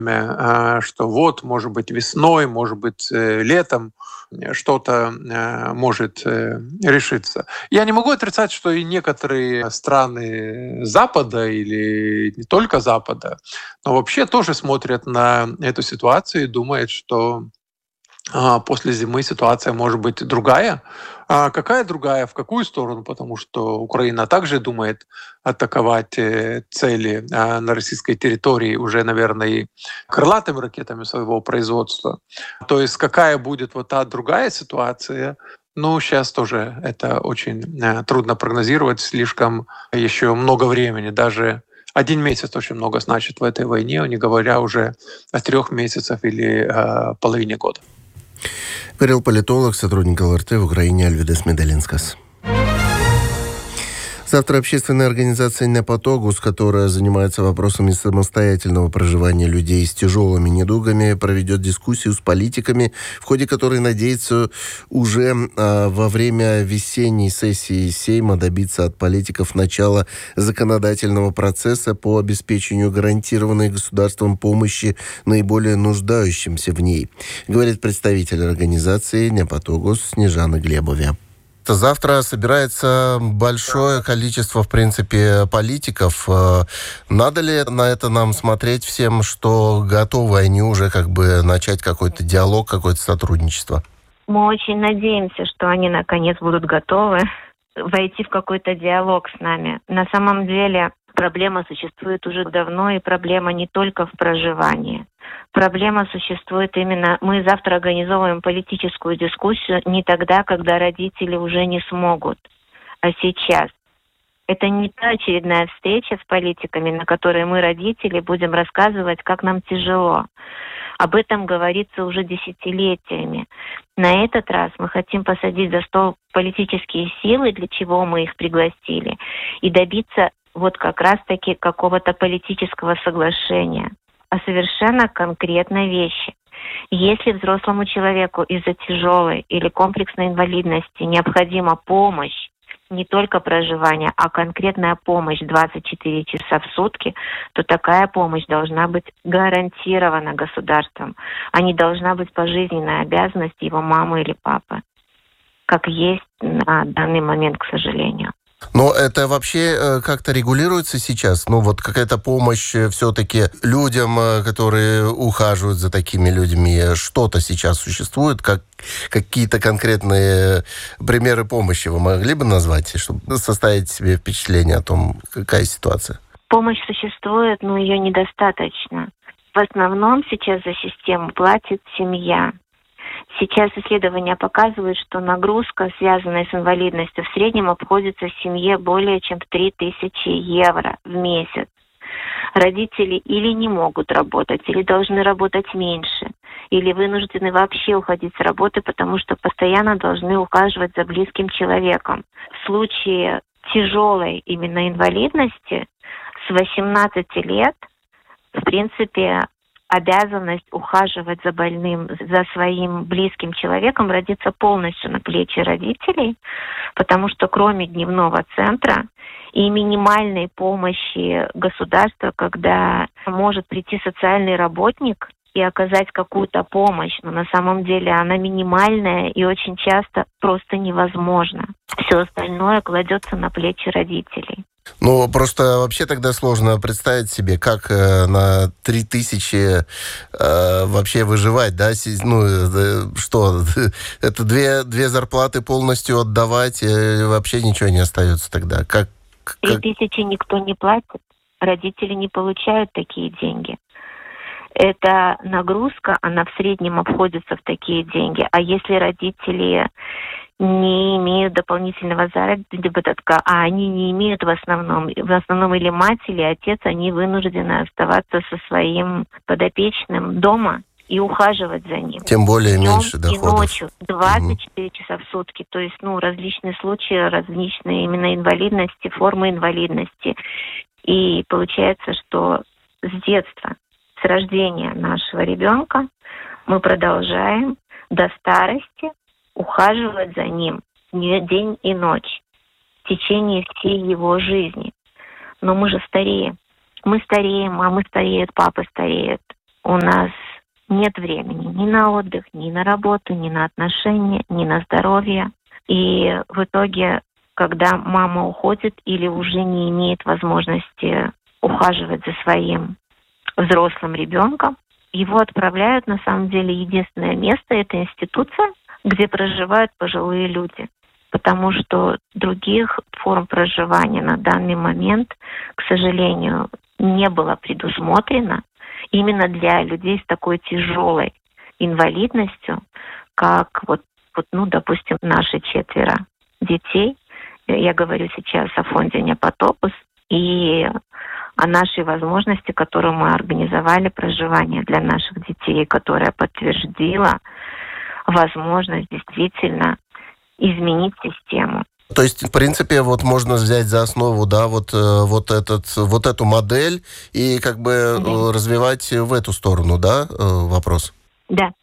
что вот, может быть, весной, может быть, летом что-то может решиться. Я не могу отрицать, что и некоторые страны Запада или не только Запада, но вообще тоже смотрят на эту ситуацию и думают, что после зимы ситуация может быть другая. А какая другая? В какую сторону? Потому что Украина также думает атаковать цели на российской территории уже, наверное, и крылатыми ракетами своего производства. То есть какая будет вот та другая ситуация? Ну, сейчас тоже это очень трудно прогнозировать. Слишком еще много времени. Даже 1 месяц очень много значит в этой войне, не говоря уже о 3 месяцах или половине года. Говорил политолог, сотрудник ЛРТ в Украине Альвидес Меделинскас. Завтра общественная организация «Непатогус», которая занимается вопросами самостоятельного проживания людей с тяжелыми недугами, проведет дискуссию с политиками, в ходе которой надеется уже во время весенней сессии Сейма добиться от политиков начала законодательного процесса по обеспечению гарантированной государством помощи наиболее нуждающимся в ней, говорит представитель организации «Непатогус» Снежана Глебовя. Завтра собирается большое количество, в принципе, политиков. Надо ли на это нам смотреть всем, что готовы они уже начать какой-то диалог, какое-то сотрудничество? Мы очень надеемся, что они наконец будут готовы войти в какой-то диалог с нами. На самом деле проблема существует уже давно, и проблема не только в проживании. Проблема существует именно... Мы завтра организовываем политическую дискуссию не тогда, когда родители уже не смогут, а сейчас. Это не та очередная встреча с политиками, на которой мы, родители, будем рассказывать, как нам тяжело. Об этом говорится уже десятилетиями. На этот раз мы хотим посадить за стол политические силы, для чего мы их пригласили, и добиться вот как раз-таки какого-то политического соглашения о совершенно конкретной вещи. Если взрослому человеку из-за тяжелой или комплексной инвалидности необходима помощь, не только проживание, а конкретная помощь 24 часа в сутки, то такая помощь должна быть гарантирована государством, а не должна быть пожизненной обязанностью его мамы или папы, как есть на данный момент, к сожалению. Но это вообще как-то регулируется сейчас? Какая-то помощь все-таки людям, которые ухаживают за такими людьми, что-то сейчас существует? Какие-то конкретные примеры помощи вы могли бы назвать, чтобы составить себе впечатление о том, какая ситуация? Помощь существует, но ее недостаточно. В основном сейчас за систему платит семья. Сейчас исследования показывают, что нагрузка, связанная с инвалидностью, в среднем обходится семье более чем в 3000 евро в месяц. Родители или не могут работать, или должны работать меньше, или вынуждены вообще уходить с работы, потому что постоянно должны ухаживать за близким человеком. В случае тяжелой именно инвалидности с 18 лет, в принципе, обязанность ухаживать за больным, за своим близким человеком родится полностью на плечи родителей, потому что кроме дневного центра и минимальной помощи государства, когда может прийти социальный работник и оказать какую-то помощь, но на самом деле она минимальная и очень часто просто невозможна. Все остальное кладется на плечи родителей. Просто вообще тогда сложно представить себе, как на 3000 вообще выживать, да? Что, это две зарплаты полностью отдавать, вообще ничего не остается тогда? 3000 никто не платит, родители не получают такие деньги. Эта нагрузка, она в среднем обходится в такие деньги. А если родители не имеют дополнительного заработка, а они не имеют в основном или мать, или отец, они вынуждены оставаться со своим подопечным дома и ухаживать за ним. Тем более меньше доходов. И ночью, 24 часа в сутки. То есть, различные случаи, различные именно инвалидности, формы инвалидности. И получается, что с детства, с рождения нашего ребенка мы продолжаем до старости ухаживать за ним день и ночь в течение всей его жизни. Но мы же стареем. Мы стареем, мамы стареют, папы стареют. у нас нет времени ни на отдых, ни на работу, ни на отношения, ни на здоровье. И в итоге, когда мама уходит или уже не имеет возможности ухаживать за своим взрослым ребенком, его отправляют, на самом деле, единственное место – это институция, где проживают пожилые люди. Потому что других форм проживания на данный момент, к сожалению, не было предусмотрено именно для людей с такой тяжелой инвалидностью, как допустим, наши 4 детей. Я говорю сейчас о фонде «Непотогус» и о нашей возможности, которую мы организовали, проживание для наших детей, которая подтвердила возможность действительно изменить систему. То есть, в принципе, вот можно взять за основу, да, вот эту модель и как бы развивать в эту сторону, да, вопрос? Да.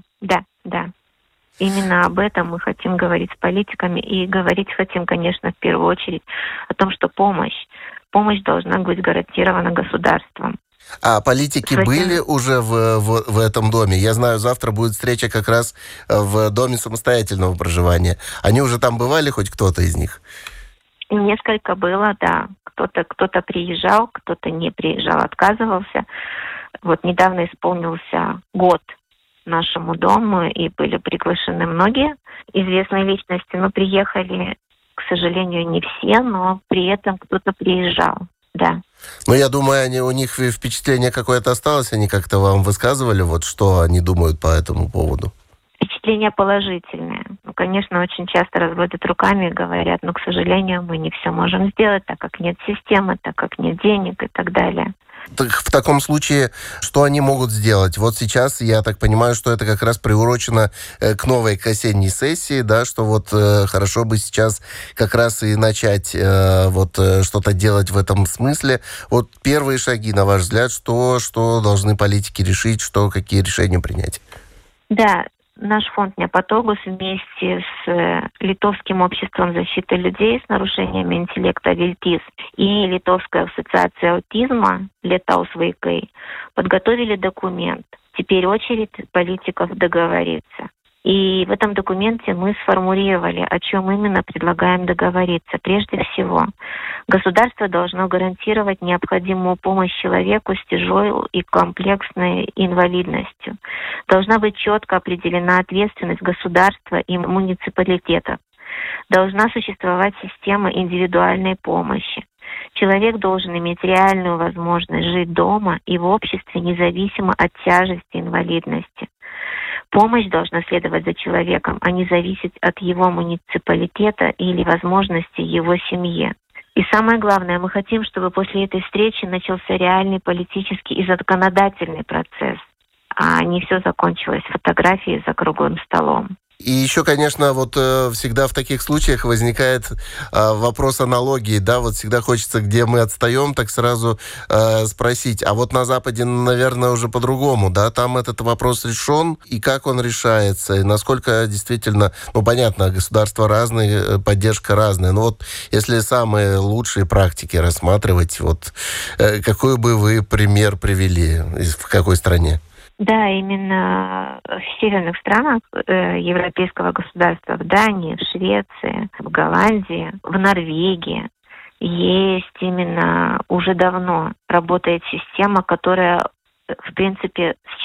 Именно об этом мы хотим говорить с политиками. И говорить хотим, конечно, в первую очередь о том, что помощь должна быть гарантирована государством. А политики были уже в этом доме? Я знаю, завтра будет встреча как раз в доме самостоятельного проживания. Они уже там бывали, хоть кто-то из них? Несколько было, да. Кто-то приезжал, кто-то не приезжал, отказывался. Вот недавно исполнился год нашему дому, и были приглашены многие известные личности, но приехали, к сожалению, не все, но при этом кто-то приезжал, да. Ну, я думаю, у них впечатление какое-то осталось, они как-то вам высказывали, вот что они думают по этому поводу? Впечатление положительное. Ну, конечно, очень часто разводят руками и говорят, но, к сожалению, мы не все можем сделать, так как нет системы, так как нет денег и так далее. Так в таком случае, что они могут сделать? Вот сейчас, я так понимаю, что это как раз приурочено к новой, к осенней сессии, да, что вот хорошо бы сейчас как раз и начать что-то делать в этом смысле. Вот первые шаги, на ваш взгляд, что должны политики решить, какие решения принять? Да, наш фонд «Непотогус» вместе с Литовским обществом защиты людей с нарушениями интеллекта «Вильтис» и Литовской ассоциацией аутизма «Lietaus vaikai» подготовили документ. Теперь очередь политиков договориться. И в этом документе мы сформулировали, о чем именно предлагаем договориться. Прежде всего, государство должно гарантировать необходимую помощь человеку с тяжелой и комплексной инвалидностью. Должна быть четко определена ответственность государства и муниципалитетов. Должна существовать система индивидуальной помощи. Человек должен иметь реальную возможность жить дома и в обществе независимо от тяжести инвалидности. Помощь должна следовать за человеком, а не зависеть от его муниципалитета или возможностей его семьи. И самое главное, мы хотим, чтобы после этой встречи начался реальный политический и законодательный процесс, а не все закончилось фотографией за круглым столом. И еще, конечно, вот всегда в таких случаях возникает вопрос аналогии, да, вот всегда хочется, где мы отстаем, так сразу спросить, а вот на Западе, наверное, уже по-другому, да, там этот вопрос решен, и как он решается, и насколько действительно, ну, понятно, государства разные, поддержка разная, но вот если самые лучшие практики рассматривать, вот какой бы вы пример привели, в какой стране? Да, именно в северных странах европейского государства, в Дании, в Швеции, в Голландии, в Норвегии есть именно уже давно работает система, которая, в принципе, с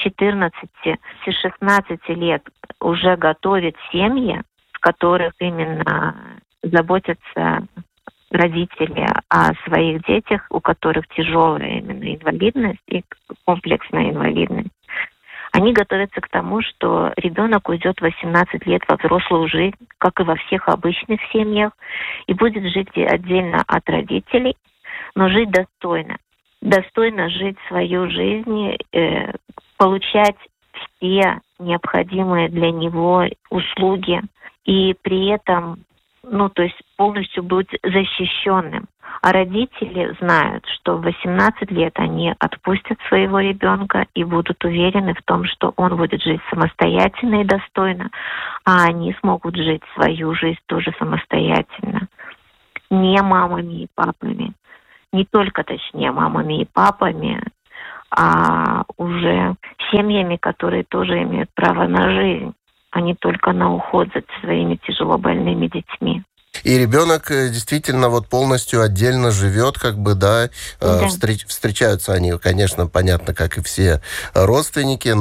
16 лет уже готовит семьи, в которых именно заботятся родители о своих детях, у которых тяжелая именно инвалидность и комплексная инвалидность. Они готовятся к тому, что ребенок уйдет в 18 лет во взрослую жизнь, как и во всех обычных семьях, и будет жить отдельно от родителей, но жить достойно. Достойно жить свою жизнь, получать все необходимые для него услуги, и при этом полностью быть защищенным. А родители знают, что в 18 лет они отпустят своего ребенка и будут уверены в том, что он будет жить самостоятельно и достойно, а они смогут жить свою жизнь тоже самостоятельно. Не мамами и папами. Не только, точнее, мамами и папами, а уже семьями, которые тоже имеют право на жизнь, а не только на уход за своими тяжелобольными детьми. И ребенок действительно вот полностью отдельно живет, как бы, да, Да. встречаются они, конечно, понятно, как и все родственники,